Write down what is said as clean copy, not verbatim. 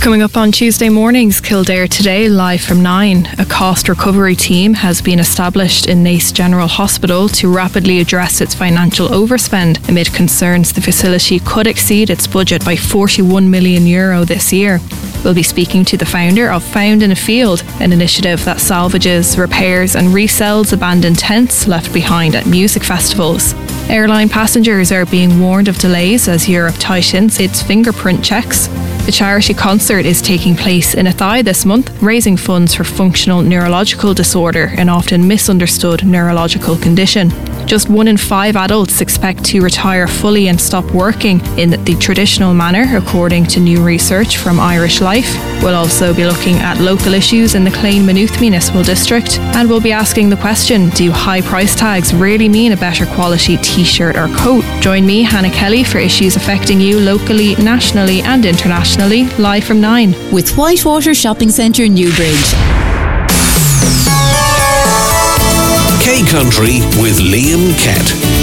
Coming up on Tuesday mornings, Kildare Today, live from 9. A cost recovery team has been established in Naas General Hospital to rapidly address its financial overspend amid concerns the facility could exceed its budget by €41 million this year. We'll be speaking to the founder of Found in a Field, an initiative that salvages, repairs and resells abandoned tents left behind at music festivals. Airline passengers are being warned of delays as Europe tightens its fingerprint checks. A charity concert is taking place in Athy this month, raising funds for functional neurological disorder, an often misunderstood neurological condition. Just 1 in 5 adults expect to retire fully and stop working in the traditional manner, according to new research from Irish Life. We'll also be looking at local issues in the Clane Maynooth Municipal District, and we'll be asking the question, do high price tags really mean a better quality t-shirt or coat? Join me, Hannah Kelly, for issues affecting you locally, nationally and internationally, live from 9. With Whitewater Shopping Centre, Newbridge. K Country with Liam Kett.